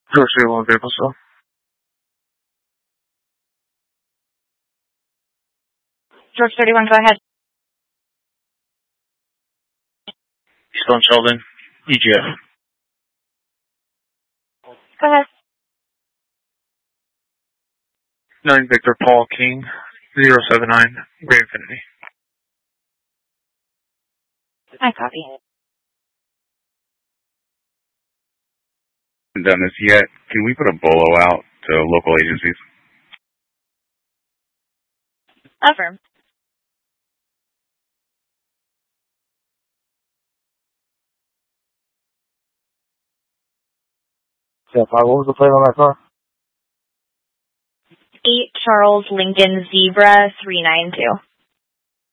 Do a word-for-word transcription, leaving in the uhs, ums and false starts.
George Zero vehicle, so. George thirty-one, go ahead. Eastbound Sheldon, E G F. Go ahead. nine Victor Paul King, zero seven nine, Gray Infinity. I copy. Haven't done this yet. Can we put a bolo out to local agencies? Affirm. Yeah, what was the plate on that car? eight Charles Lincoln Zebra three nine two.